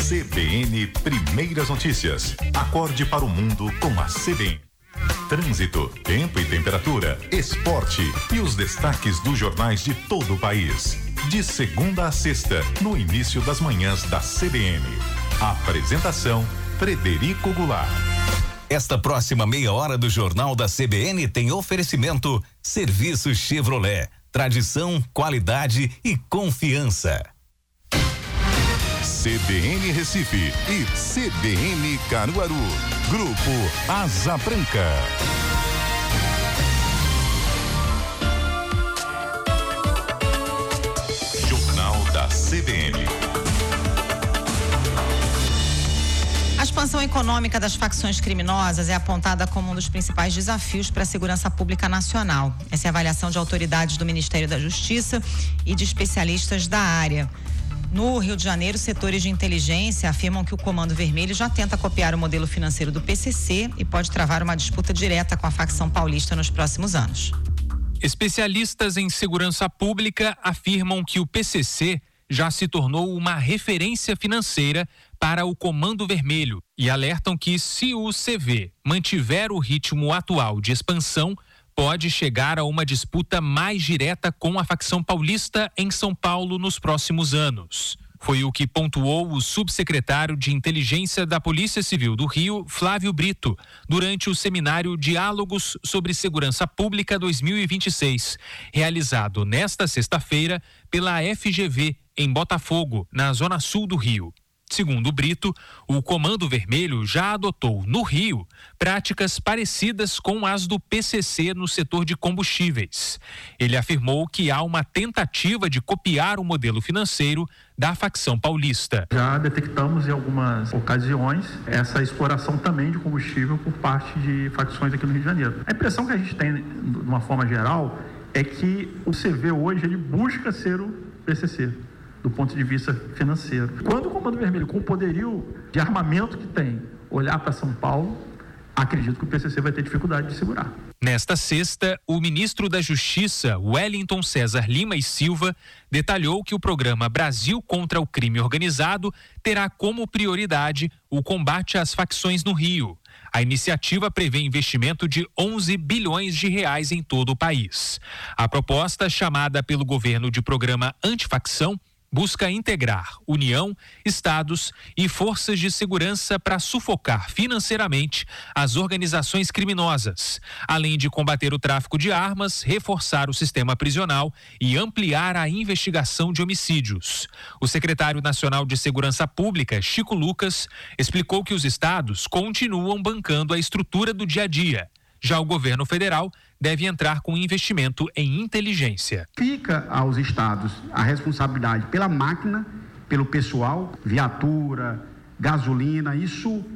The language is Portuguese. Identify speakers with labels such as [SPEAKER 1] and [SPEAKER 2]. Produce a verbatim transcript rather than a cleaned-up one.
[SPEAKER 1] C B N Primeiras Notícias. Acorde para o mundo com a C B N. Trânsito, tempo e temperatura, esporte e os destaques dos jornais de todo o país. De segunda a sexta, no início das manhãs da C B N. Apresentação, Frederico Goulart.
[SPEAKER 2] Esta próxima meia hora do Jornal da C B N tem oferecimento Serviço Chevrolet. Tradição, qualidade e confiança.
[SPEAKER 1] C B N Recife e C B N Caruaru. Grupo Asa Branca. Jornal da C B N.
[SPEAKER 3] A expansão econômica das facções criminosas é apontada como um dos principais desafios para a segurança pública nacional. Essa é a avaliação de autoridades do Ministério da Justiça e de especialistas da área. No Rio de Janeiro, setores de inteligência afirmam que o Comando Vermelho já tenta copiar o modelo financeiro do P C C e pode travar uma disputa direta com a facção paulista nos próximos anos.
[SPEAKER 4] Especialistas em segurança pública afirmam que o P C C já se tornou uma referência financeira para o Comando Vermelho e alertam que, se o C V mantiver o ritmo atual de expansão, pode chegar a uma disputa mais direta com a facção paulista em São Paulo nos próximos anos. Foi o que pontuou o subsecretário de Inteligência da Polícia Civil do Rio, Flávio Brito, durante o seminário Diálogos sobre Segurança Pública dois mil e vinte e seis, realizado nesta sexta-feira pela F G V, em Botafogo, na zona sul do Rio. Segundo Brito, o Comando Vermelho já adotou, no Rio, práticas parecidas com as do P C C no setor de combustíveis. Ele afirmou que há uma tentativa de copiar o modelo financeiro da facção paulista.
[SPEAKER 5] Já detectamos em algumas ocasiões essa exploração também de combustível por parte de facções aqui no Rio de Janeiro. A impressão que a gente tem, de uma forma geral, é que o C V hoje ele busca ser o P C C. Do ponto de vista financeiro. Quando o Comando Vermelho, com o poderio de armamento que tem, olhar para São Paulo, acredito que o P C C vai ter dificuldade de segurar.
[SPEAKER 4] Nesta sexta, o ministro da Justiça, Wellington César Lima e Silva, detalhou que o programa Brasil contra o Crime Organizado terá como prioridade o combate às facções no Rio. A iniciativa prevê investimento de onze bilhões de reais em todo o país. A proposta, chamada pelo governo de Programa Antifacção, busca integrar União, estados e forças de segurança para sufocar financeiramente as organizações criminosas, além de combater o tráfico de armas, reforçar o sistema prisional e ampliar a investigação de homicídios. O secretário nacional de Segurança Pública, Chico Lucas, explicou que os estados continuam bancando a estrutura do dia a dia. Já o governo federal deve entrar com investimento em inteligência.
[SPEAKER 6] Fica aos estados a responsabilidade pela máquina, pelo pessoal, viatura, gasolina, isso